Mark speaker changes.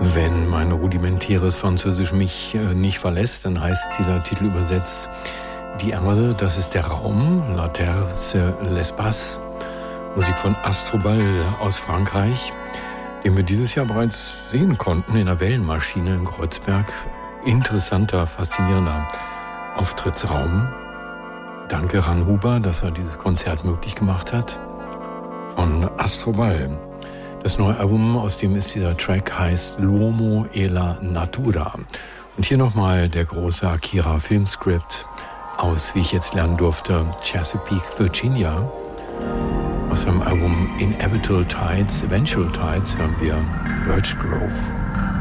Speaker 1: Wenn mein rudimentäres Französisch mich nicht verlässt, dann heißt dieser Titel übersetzt Die Erde, das ist der Raum, La Terre, c'est l'espace. Musik von Astrobal aus Frankreich, den wir dieses Jahr bereits sehen konnten in der Wellenmaschine in Kreuzberg. Interessanter, faszinierender Auftrittsraum. Danke Ran Huber, dass er dieses Konzert möglich gemacht hat. Von Astrobal. Das neue Album, aus dem ist dieser Track, heißt L'uomo e la natura. Und hier nochmal der große Akira Filmscript aus, wie ich jetzt lernen durfte, Chesapeake, Virginia. Aus seinem Album Inevitable Tides, Eventual Tides hören wir Birch Grove.